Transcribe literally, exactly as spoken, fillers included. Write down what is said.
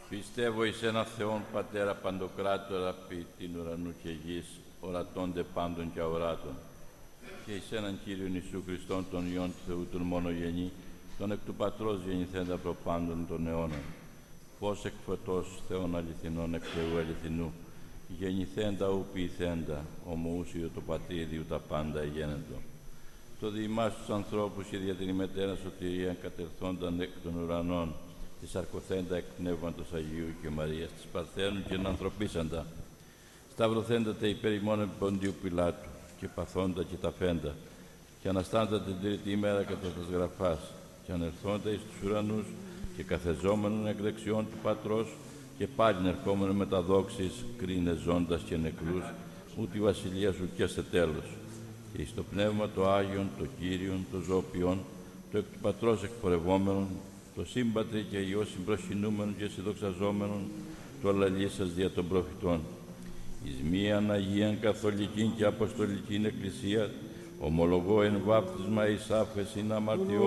Πιστεύω εις έναν Θεόν Πατέρα Παντοκράτορα ποιητήν ουρανού και γης, ορατώνται πάντων και αοράτων, και εις έναν Κύριον Ιησού Χριστόν, τον Υιόν του Θεού, τον μονογενή, τον εκ του Πατρός γεννηθέντα προπάντων των αιώνων, φως εκ φωτός Θεών αληθινών εκ Θεού αληθινού, γεννηθέντα ου ποιηθέντα, ομοούσιο το πατρίδιου τα πάντα εγένετο. Το διημάς τους ανθρώπους και δια την ημετέρα σωτηρία κατερθόνταν εκ των ουρανών, της αρκοθέντα εκ Πνεύματος Αγίου και Μαρίας, της Παρθένου και ανθρωπίσαντα, σταυρωθέντα τε υπέρ ημών Ποντίου Πιλάτου, και παθόντα και ταφέντα, και αναστάντα την τρίτη ημέρα κατά τας γραφάς, και ανερθόντα εις τους ουρανούς, και καθεζόμενον εκ δεξιών του Πατρός, και πάλιν ερχόμενον με τα δόξης, κρίνε ζώντας και νεκρούς, ούτε η βασιλεία σου και σε τέλος. Και εις το Πνεύμα το Άγιον, το Κύριον, το Ζωοποιόν, το εκ του Πατρός εκπορευόμενον, το σύμπατρι και Υιό συμπροσκυνούμενον και συνδοξαζόμενον, το αλλαλήσας δια των προφητών. Εις μίαν Αγίαν Καθολικήν και Αποστολικήν Εκκλησία, ομολογώ εν βάπτισμα εις άφεσιν αμαρτιών,